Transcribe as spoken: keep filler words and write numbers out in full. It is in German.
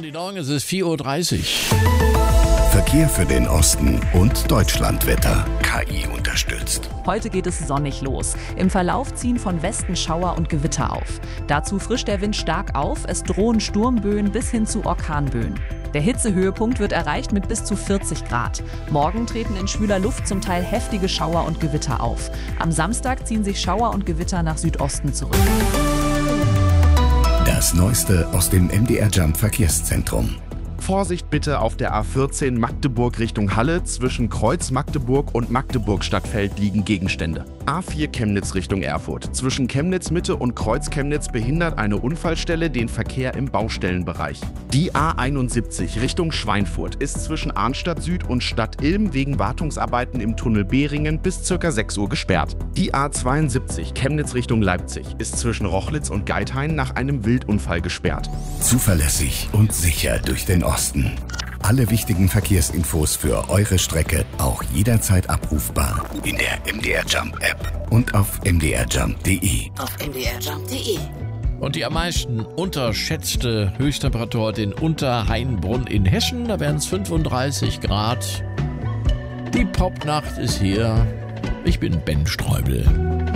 Guten Morgen, es ist vier Uhr dreißig. Verkehr für den Osten und Deutschlandwetter. K I unterstützt. Heute geht es sonnig los. Im Verlauf ziehen von Westen Schauer und Gewitter auf. Dazu frischt der Wind stark auf. Es drohen Sturmböen bis hin zu Orkanböen. Der Hitzehöhepunkt wird erreicht mit bis zu vierzig Grad. Morgen treten in schwüler Luft zum Teil heftige Schauer und Gewitter auf. Am Samstag ziehen sich Schauer und Gewitter nach Südosten zurück. Das Neueste aus dem M D R Jump Verkehrszentrum. Vorsicht bitte auf der A vierzehn Magdeburg Richtung Halle. Zwischen Kreuz Magdeburg und Magdeburg-Stadtfeld liegen Gegenstände. A vier Chemnitz Richtung Erfurt. Zwischen Chemnitz Mitte und Kreuz Chemnitz behindert eine Unfallstelle den Verkehr im Baustellenbereich. Die A einundsiebzig Richtung Schweinfurt ist zwischen Arnstadt Süd und Stadt Ilm wegen Wartungsarbeiten im Tunnel Behringen bis ca. sechs Uhr gesperrt. Die A zweiundsiebzig Chemnitz Richtung Leipzig ist zwischen Rochlitz und Geithain nach einem Wildunfall gesperrt. Zuverlässig und sicher durch den Osten. Alle wichtigen Verkehrsinfos für eure Strecke auch jederzeit abrufbar in der M D R Jump App und auf m d r jump punkt d e. Auf m d r jump punkt d e. Und die am meisten unterschätzte Höchsttemperatur heute in Unterhainbrunn in Hessen. Da werden es fünfunddreißig Grad. Die Popnacht ist hier. Ich bin Ben Streubel.